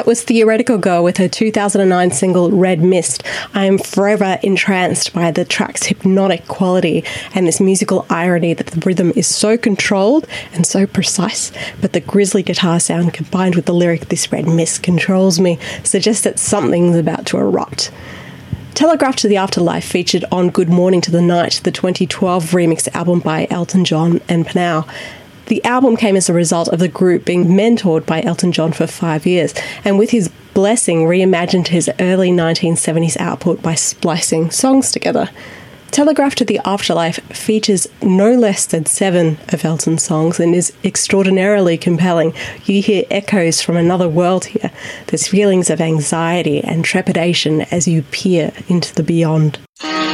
That was Theoretical Girl with her 2009 single Red Mist. I am forever entranced by the track's hypnotic quality and this musical irony that the rhythm is so controlled and so precise, but the grisly guitar sound combined with the lyric "This red mist controls me" suggests that something's about to erupt. Telegraph to the Afterlife featured on Good Morning to the Night, the 2012 remix album by Elton John and Pnau. The album came as a result of the group being mentored by Elton John for 5 years, and with his blessing reimagined his early 1970s output by splicing songs together. Telegraph to the Afterlife features no less than 7 of Elton's songs and is extraordinarily compelling. You hear echoes from another world here. There's feelings of anxiety and trepidation as you peer into the beyond.